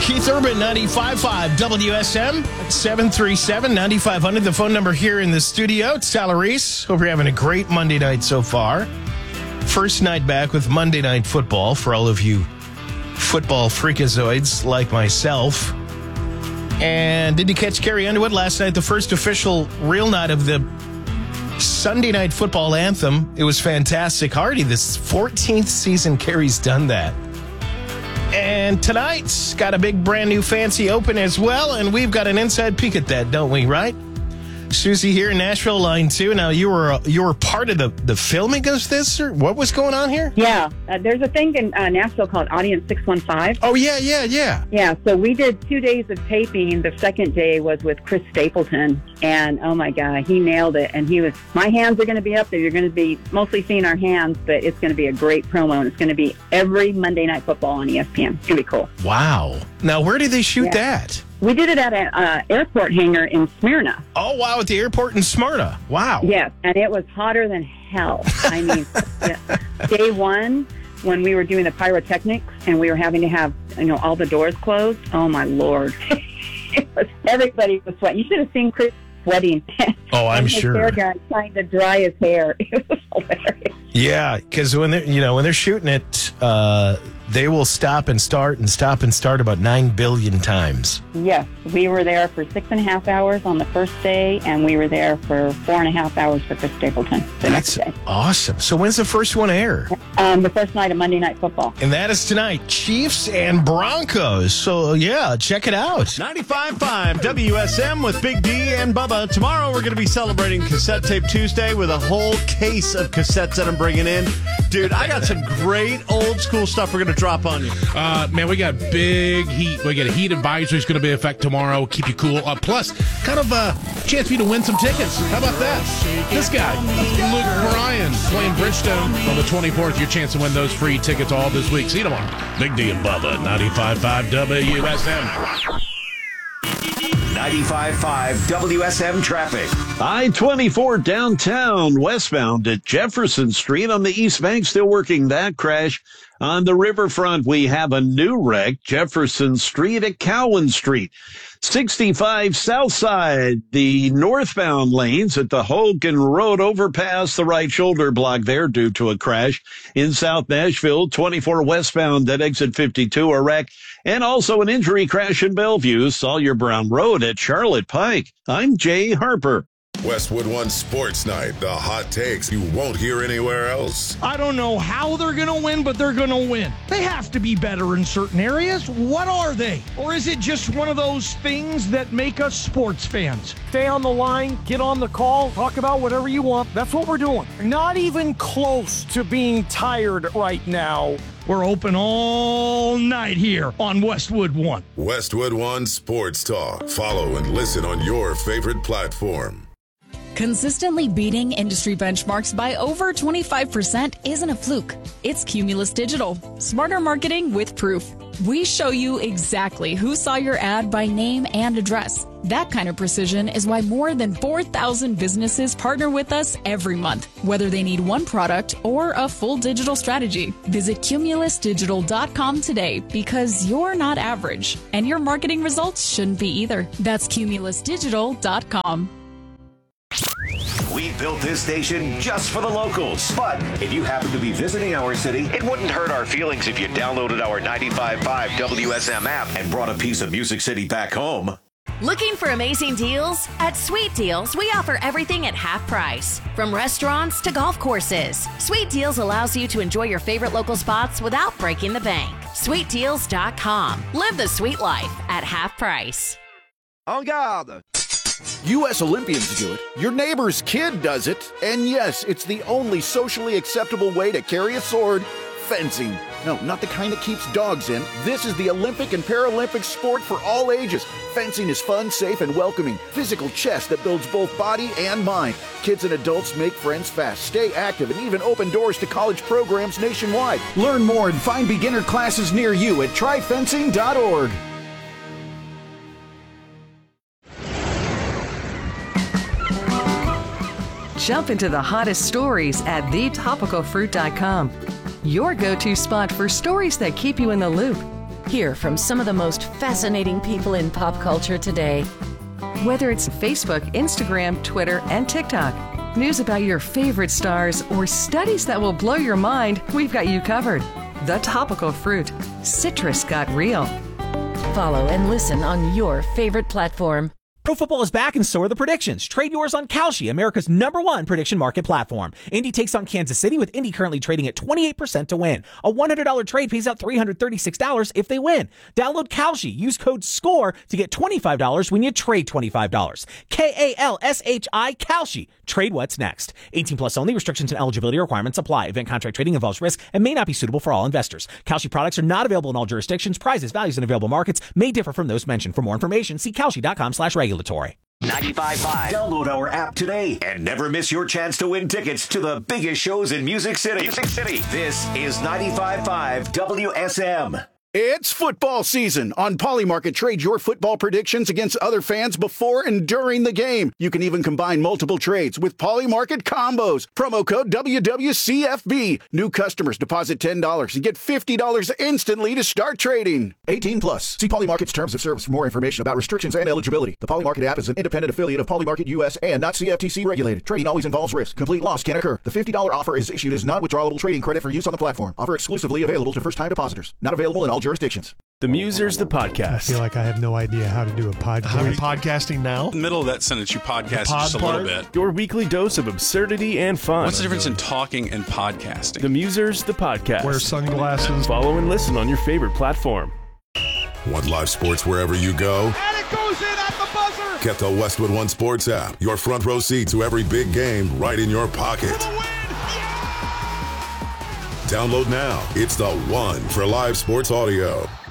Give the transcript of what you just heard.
Keith Urban, 95.5 WSM, 737-9500. The phone number here in the studio. It's Tyler Reese. Hope you're having a great Monday night so far. First night back with Monday Night Football for all of you football freakazoids like myself. And did you catch Carrie Underwood last night, the first official real night of the Sunday Night Football anthem? It was fantastic. Hardy, this 14th season Carrie's done that. And tonight's got a big brand new fancy open as well, and we've got an inside peek at that, don't we, right? Susie here in Nashville, line 2. Now, you were part of the filming of this, or what was going on here? Yeah, there's a thing in Nashville called Audience 615. Oh, yeah. Yeah, so we did 2 days of taping. The second day was with Chris Stapleton, and oh my God, he nailed it. And my hands are going to be up there. You're going to be mostly seeing our hands, but it's going to be a great promo, and it's going to be every Monday Night Football on ESPN. It's going to be cool. Wow. Now, where did they shoot that? We did it at an airport hangar in Smyrna. Oh, wow, at the airport in Smyrna. Wow. Yes, and it was hotter than hell. I mean, day one, when we were doing the pyrotechnics and we were having to have, all the doors closed, oh, my Lord. Everybody was sweating. You should have seen Chris sweating. Oh, I'm sure. Hair guy trying to dry his hair. It was hilarious. Yeah, because when they're shooting it, they will stop and start about 9 billion times. Yes, we were there for 6.5 hours on the first day, and we were there for 4.5 hours for Chris Stapleton the next day. Awesome. So when's the first one air? The first night of Monday Night Football. And that is tonight, Chiefs and Broncos. So, yeah, check it out. 95.5 WSM with Big D and Bubba. Tomorrow we're going to be celebrating Cassette Tape Tuesday with a whole case of cassettes that I'm bringing in. Dude, I got some great old school stuff we're going to drop on you. Man, we got big heat. We got a heat advisory is going to be in effect tomorrow. Keep you cool. Plus, kind of a chance for you to win some tickets. How about that? This guy, Luke Bryan, playing Bridgestone on the 24th. Your chance to win those free tickets all this week. See you tomorrow. Big D and Bubba, 95.5 WSM. 95.5 WSM traffic. I-24 downtown westbound at Jefferson Street on the East Bank. Still working that crash. On the riverfront, we have a new wreck, Jefferson Street at Cowan Street. 65 south side, the northbound lanes at the Hogan Road overpass, the right shoulder block there due to a crash. In South Nashville, 24 westbound at exit 52, a wreck. And also an injury crash in Bellevue, Sawyer Brown Road at Charlotte Pike. I'm Jay Harper. Westwood One Sports Night, the hot takes you won't hear anywhere else. I don't know how they're going to win, but they're going to win. They have to be better in certain areas. What are they? Or is it just one of those things that make us sports fans? Stay on the line, get on the call, talk about whatever you want. That's what we're doing. Not even close to being tired right now. We're open all night here on Westwood One. Westwood One Sports Talk. Follow and listen on your favorite platform. Consistently beating industry benchmarks by over 25% isn't a fluke. It's Cumulus Digital. Smarter marketing with proof. We show you exactly who saw your ad by name and address. That kind of precision is why more than 4,000 businesses partner with us every month, whether they need one product or a full digital strategy. Visit cumulusdigital.com today because you're not average, and your marketing results shouldn't be either. That's cumulusdigital.com. We built this station just for the locals. But if you happen to be visiting our city, it wouldn't hurt our feelings if you downloaded our 95.5 WSM app and brought a piece of Music City back home. Looking for amazing deals? At Sweet Deals, we offer everything at half price. From restaurants to golf courses, Sweet Deals allows you to enjoy your favorite local spots without breaking the bank. SweetDeals.com. Live the sweet life at half price. En garde! U.S. Olympians do it. Your neighbor's kid does it. And yes, it's the only socially acceptable way to carry a sword. Fencing. No, not the kind that keeps dogs in. This is the Olympic and Paralympic sport for all ages. Fencing is fun, safe, and welcoming. Physical chess that builds both body and mind. Kids and adults make friends fast, stay active, and even open doors to college programs nationwide. Learn more and find beginner classes near you at tryfencing.org. Jump into the hottest stories at thetopicalfruit.com. Your go-to spot for stories that keep you in the loop. Hear from some of the most fascinating people in pop culture today. Whether it's Facebook, Instagram, Twitter, and TikTok, news about your favorite stars, or studies that will blow your mind, we've got you covered. The Topical Fruit. Citrus got real. Follow and listen on your favorite platform. Pro football is back and so are the predictions. Trade yours on Kalshi, America's #1 prediction market platform. Indy takes on Kansas City, with Indy currently trading at 28% to win. A $100 trade pays out $336 if they win. Download Kalshi. Use code SCORE to get $25 when you trade $25. Kalshi, Kalshi. Trade what's next. 18 plus only. Restrictions and eligibility requirements apply. Event contract trading involves risk and may not be suitable for all investors. Kalshi products are not available in all jurisdictions. Prices, values, and available markets may differ from those mentioned. For more information, see Kalshi.com/regulatory. 95.5. Download our app today and never miss your chance to win tickets to the biggest shows in Music City. This is 95.5 WSM. It's football season. On Polymarket, trade your football predictions against other fans before and during the game. You can even combine multiple trades with Polymarket combos. Promo code WWCFB. New customers deposit $10 and get $50 instantly to start trading. 18 plus. See Polymarket's terms of service for more information about restrictions and eligibility. The Polymarket app is an independent affiliate of Polymarket US and not CFTC regulated. Trading always involves risk. Complete loss can occur. The $50 offer is issued as non-withdrawable trading credit for use on the platform. Offer exclusively available to first-time depositors. Not available in all jurisdictions. The Musers, the podcast. I feel like I have no idea how to do a podcast. Are we podcasting now? In the middle of that sentence, you podcast just a little bit. Your weekly dose of absurdity and fun. What's the difference in talking and podcasting? The Musers, the podcast. Wear sunglasses. Follow and listen on your favorite platform. Want live sports wherever you go? And it goes in at the buzzer. Get the Westwood One Sports app. Your front row seat to every big game right in your pocket. Download now. It's the one for live sports audio.